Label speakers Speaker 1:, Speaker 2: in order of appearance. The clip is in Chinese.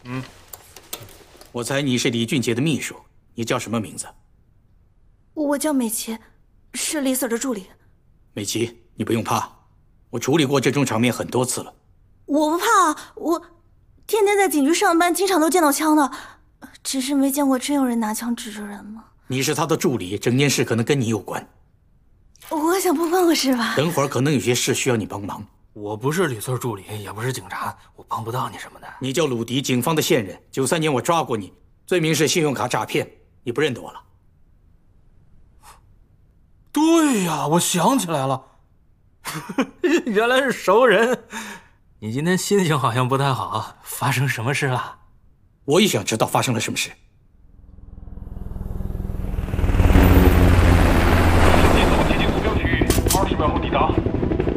Speaker 1: 我猜你是李俊杰的秘书，你叫什么名字？
Speaker 2: 我叫美琪，是李 Sir 的助理。
Speaker 1: 美琪，你不用怕，我处理过这种场面很多次了。
Speaker 2: 我不怕啊，我天天在警局上班，经常都见到枪的，只是没见过真有人拿枪指着人吗？
Speaker 1: 你是他的助理，整件事可能跟你有关。
Speaker 2: 我想不关我事吧。
Speaker 1: 等会儿可能有些事需要你帮忙。
Speaker 3: 我不是李 Sir 助理，也不是警察，我帮不到你什么的。
Speaker 1: 你叫鲁迪，警方的线人。93年我抓过你，罪名是信用卡诈骗，你不认得我了？
Speaker 3: 对呀，我想起来了，原来是熟人。你今天心情好像不太好，发生什么事了？
Speaker 1: 我也想知道发生了什么事。